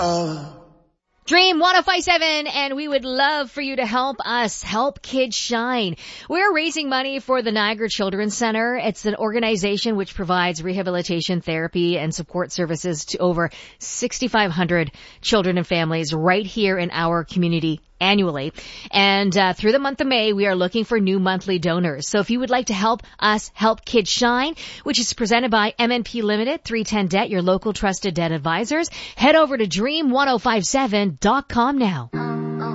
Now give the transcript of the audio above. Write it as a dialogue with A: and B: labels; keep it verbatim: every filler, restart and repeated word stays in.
A: Uh.
B: Dream one oh five point seven, and we would love for you to help us help kids shine. We're raising money for the Niagara Children's Center. It's an organization which provides rehabilitation, therapy, and support services to over sixty-five hundred children and families right here in our community annually. And uh, through the month of May, we are looking for new monthly donors. So if you would like to help us help kids shine, which is presented by M N P Limited, three ten Debt, your local trusted debt advisors, head over to dream ten fifty-seven dot com now.